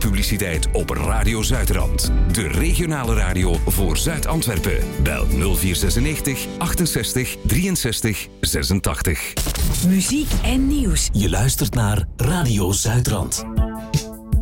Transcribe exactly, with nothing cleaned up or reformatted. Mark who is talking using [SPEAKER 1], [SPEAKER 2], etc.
[SPEAKER 1] publiciteit op Radio Zuidrand. De regionale radio voor Zuid-Antwerpen. Bel nul vier zesennegentig achtenzestig drieënzestig zesentachtig.
[SPEAKER 2] Muziek en nieuws.
[SPEAKER 3] Je luistert naar Radio Zuidrand.